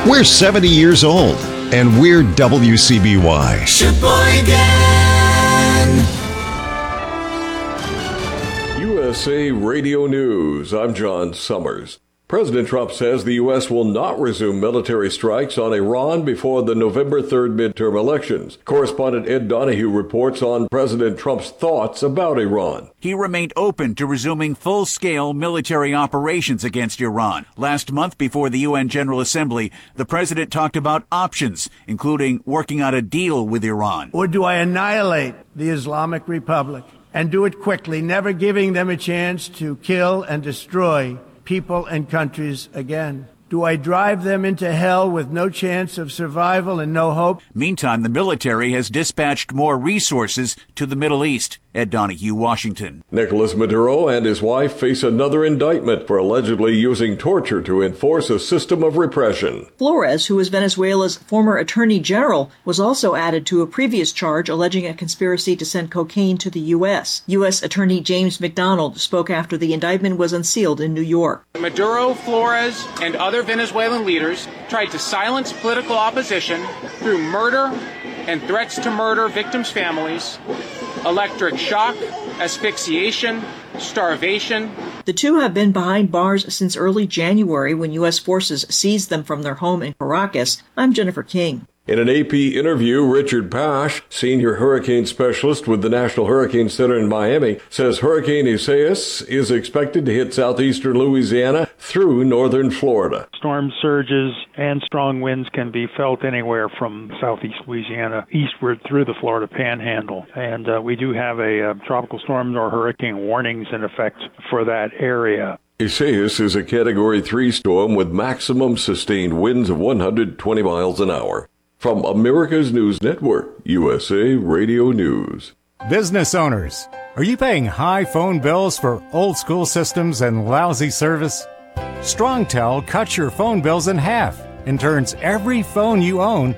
We're 70 years old, and we're WCBY. USA Radio News. I'm John Summers. President Trump says the U.S. will not resume military strikes on Iran before the November 3rd midterm elections. Correspondent Ed Donahue reports on President Trump's thoughts about Iran. He remained open to resuming full-scale military operations against Iran. Last month, before the UN General Assembly, the president talked about options, including working out a deal with Iran. Or do I annihilate the Islamic Republic and do it quickly, never giving them a chance to kill and destroy people and countries again? Do I drive them into hell with no chance of survival and no hope? Meantime, the military has dispatched more resources to the Middle East. Ed Donahue, Washington. Nicolas Maduro and his wife face another indictment for allegedly using torture to enforce a system of repression. Flores, who is Venezuela's former attorney general, was also added to a previous charge alleging a conspiracy to send cocaine to the U.S. U.S. Attorney James McDonald spoke after the indictment was unsealed in New York. Maduro, Flores, and other Venezuelan leaders tried to silence political opposition through murder and threats to murder victims' families, electric shock, asphyxiation, starvation. The two have been behind bars since early January when U.S. forces seized them from their home in Caracas. I'm Jennifer King. In an AP interview, Richard Pash, senior hurricane specialist with the National Hurricane Center in Miami, says Hurricane Isaias is expected to hit southeastern Louisiana through northern Florida. Storm surges and strong winds can be felt anywhere from southeast Louisiana eastward through the Florida Panhandle. And we do have a tropical storm or hurricane warnings in effect for that area. Isaias is a Category 3 storm with maximum sustained winds of 120 miles an hour. From America's News Network, USA Radio News. Business owners, are you paying high phone bills for old school systems and lousy service? StrongTel cuts your phone bills in half and turns every phone you own